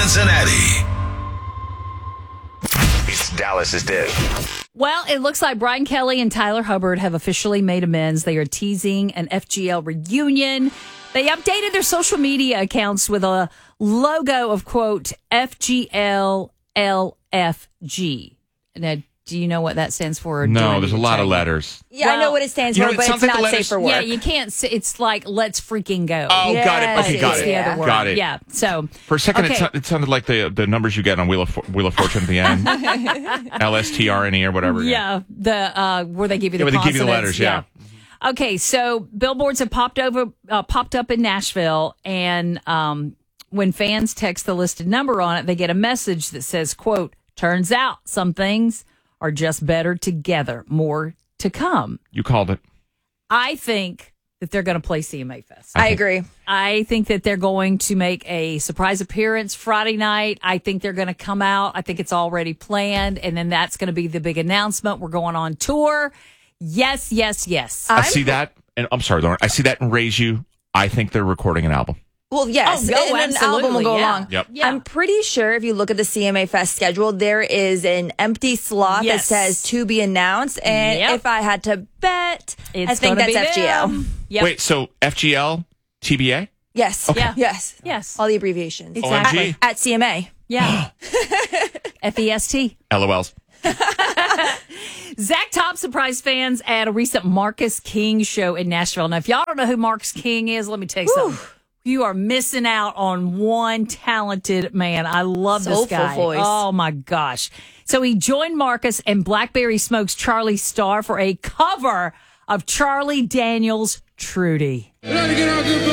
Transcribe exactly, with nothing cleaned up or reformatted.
Cincinnati. It's Dallas's Dish. Well, it looks like Brian Kelly and Tyler Hubbard have officially made amends. They are teasing an F G L reunion. They updated their social media accounts with a logo of, quote, F G L L F G. Now, do you know what that stands for? No, there's a lot of letters. Yeah, Well, I know what it stands you know, for, it but sounds it's like the not letters- safe for work. Yeah, you can't say it's like let's freaking go. Oh, Yes, got it. Okay, it's got It's it. the Yeah. other word. Got it. Yeah. So For a second, okay. it, so- it sounded like the the numbers you get on Wheel of, For- Wheel of Fortune at the end. L S T R N E or whatever. Yeah, the uh, where they give you the Yeah, where they give you the consonants. letters, yeah. Okay, so billboards have popped over, uh, popped up in Nashville, and um, when fans text the listed number on it, they get a message that says, "quote Turns out some things are just better together. More to come." You called it. I think that they're going to play C M A Fest. I agree. I think that they're going to make a surprise appearance Friday night. I think they're going to come out. I think it's already planned. And then that's going to be the big announcement. We're going on tour. Yes, yes, yes. I see that. And I'm sorry, Lauren. I see that and Raise You. I think they're recording an album. Well, yes, Oh, no, and an album will absolutely, go yeah. along. Yep. Yeah. I'm pretty sure if you look at the C M A Fest schedule, there is an empty slot Yes. that says to be announced. And Yep. if I had to bet, It's I think gonna that's be F G L. them. Yep. Wait, so F G L, T B A? Yes. Yeah. Yes. Yes. All the abbreviations. Exactly. O M G. At C M A. Yeah. F E S T. LOLs. Zach Top surprised fans at a recent Marcus King show in Nashville. Now, if y'all don't know who Marcus King is, let me tell you something. You are missing out on one talented man. I love this Soulful guy. voice. Oh, my gosh. So he joined Marcus and Blackberry Smoke's Charlie Starr for a cover of Charlie Daniels' Trudy.